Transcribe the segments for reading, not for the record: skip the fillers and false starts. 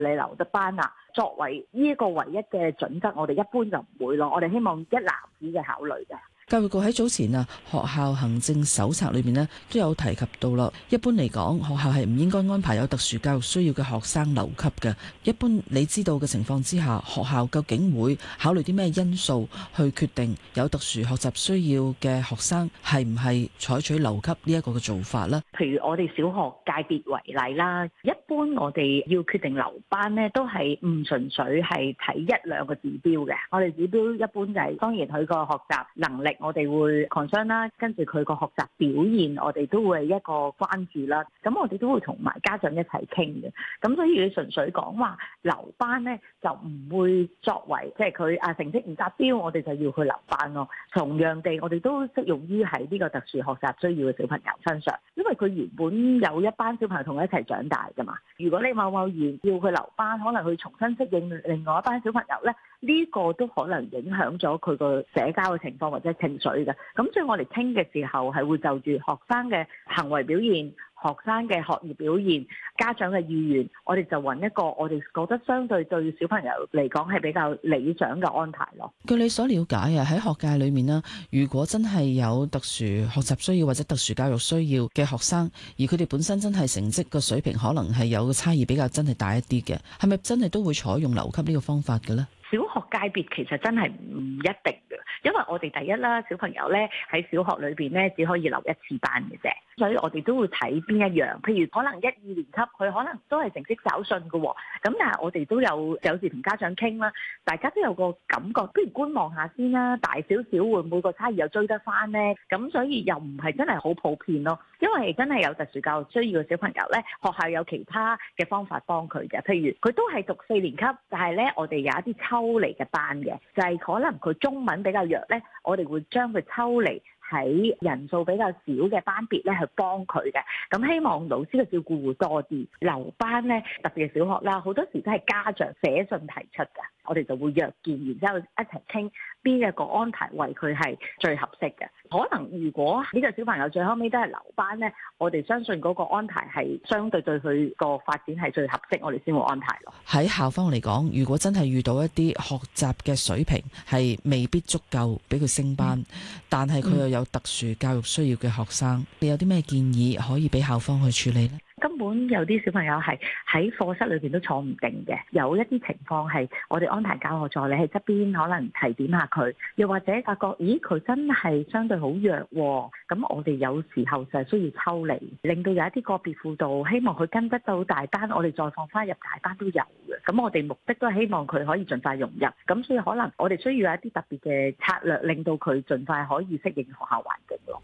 你留得班啦。作為呢一個唯一嘅準則，我哋一般就唔會咯。我哋希望一籃子嘅考慮嘅。 教育局喺早前學校行政手冊裏面都有提及到啦。一般嚟講，學校係唔應該安排有特殊教育需要嘅學生留級嘅。一般你知道嘅情況之下，學校究竟會考慮啲咩因素去決定有特殊學習需要嘅學生係唔係採取留級呢一個嘅做法呢？ 譬如我哋小學界別為例啦，一般我哋要決定留班呢，都係唔純粹係睇一兩個指標嘅。我哋指標一般就係當然佢個學習能力。我哋會 concern 啦，跟住佢個學習表現，我哋都會係一個關注啦。咁我哋都會同埋家長一齊傾嘅。咁所以你純粹講話留班咧，就唔會作為即係佢成績唔達標，我哋就要去留班咯。同樣地，我哋都適用於喺呢個特殊學習需要嘅小朋友身上，因為佢原本有一班小朋友同佢一齊長大㗎嘛。如果你貿貿然要佢留班，可能佢重新適應另外一班小朋友咧，呢個都可能影響咗佢個社交嘅情況或者情緒嘅。咁所以我哋傾嘅時候係會就住學生嘅行為表現、學生嘅學業表現、家長嘅意願，我哋就揾一個我哋覺得相對對小朋友嚟講係比較理想嘅安排咯。 據你所了解喺學界裏面咧，如果真係有特殊學習需要或者特殊教育需要嘅學生，而佢哋本身真係成績個水平可能係有個差異比較真係大一啲嘅，係咪真係都會採用留級呢個方法嘅呢？ 小學界別其實真係唔一定嘅，因為我哋第一啦，小朋友咧喺小學裏邊咧只可以留一次班嘅啫，所以我哋都會睇邊一樣。譬如可能1、2年級佢可能都係成績稍遜嘅喎，咁但係我哋都有時同家長傾啦，大家都有個感覺，不如觀望下先啦，大少少會唔會個差異又追得翻咧？咁所以又唔係真係好普遍咯，因為真係有特殊教育需要嘅小朋友咧，學校有其他嘅方法幫佢嘅，譬如佢都係讀4年級，但係咧我哋有一啲抽嚟嘅班嘅，就係可能佢中文比較弱咧，我哋會將佢抽嚟喺人數比較少嘅班別咧去幫佢嘅。咁希望老師嘅照顧會多啲。留班咧，特別係小學啦，好多時都係家長寫信提出嘅，我哋就會約見，然之後一齊傾邊一個安排為佢係最合適嘅。可能如果呢個小朋友最後尾都係留班咧，我哋相信嗰個安排係相對對佢個發展係最合適，我哋先會安排咯。 喺校方嚟講，如果真係遇到一啲學習嘅水平係未必足夠俾佢升班，但係佢又有特殊教育需要嘅學生，你有啲咩建議可以俾校方去處理呢？ 根本有啲小朋友係喺課室裏邊都坐唔定嘅，有一啲情況係我哋安排教學助理喺側邊，可能提點下佢，又或者發覺咦佢真係相對好弱喎，咁我哋有時候就係需要抽離，令到有一啲個別輔導，希望佢跟得到大班，我哋再放翻入大班都有嘅。咁我哋目的都係希望佢可以盡快融入，咁所以可能我哋需要有一啲特別嘅策略，令到佢盡快可以適應學校環境咯。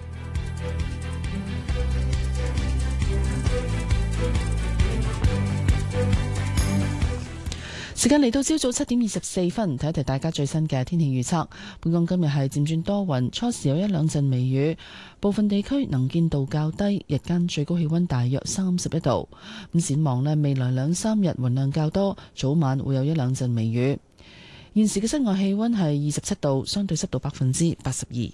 時間嚟到朝早7點24分，睇一睇大家最新嘅天氣預測。本港今日係漸轉多雲，初時有一兩陣微雨，部分地區能見度較低，日間最高氣溫大約31度。咁展望未來2、3日雲量較多，早晚會有一兩陣微雨。現時嘅室外氣溫係27度，相對濕度82%。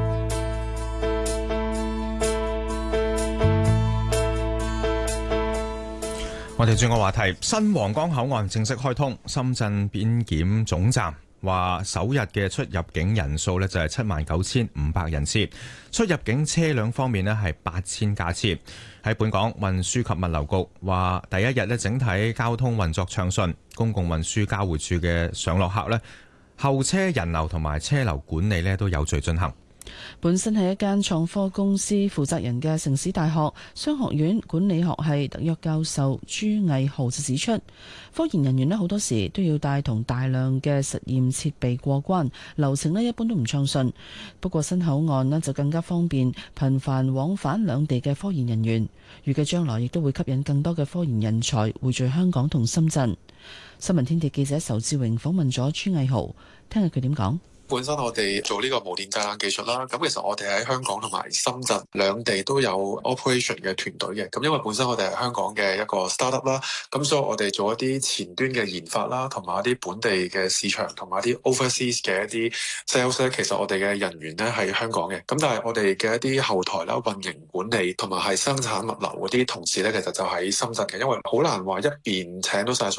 我哋轉個話題，新皇崗口岸正式開通，深圳邊檢總站話首日嘅出入境人數呢就係79,500人次，出入境車輛方面呢係8000架次。喺本港運輸及物流局話第一日呢整體交通運作暢順，公共運輸交匯處嘅上落客呢候車人流同埋車流管理呢都有序進行。 本身係一間創科公司負責人嘅城市大學商學院管理學系特約教授朱毅豪就指出，科研人員咧好多時都要帶同大量嘅實驗設備過關，流程咧一般都唔暢順。不過新口岸咧就更加方便頻繁往返兩地嘅科研人員，預計將來亦都會吸引更多嘅科研人才匯聚香港同深圳。新聞天地記者仇志榮訪問咗朱毅豪，聽下佢點講。 本身我哋做呢個無電製冷技術啦，咁其實我哋喺香港同埋深圳兩地都有 operation 嘅團隊嘅。咁因為本身我哋係香港嘅一個 startup 啦，咁所以我哋做一啲前端嘅研發啦，同埋一啲本地嘅市場同埋一啲 overseas 嘅一啲 sales 咧，其實我哋嘅人員咧喺香港嘅。咁但係我哋嘅一啲後台啦、運營管理同埋係生產物流嗰啲同事咧，其實就喺深圳嘅。因為好難話一邊請到晒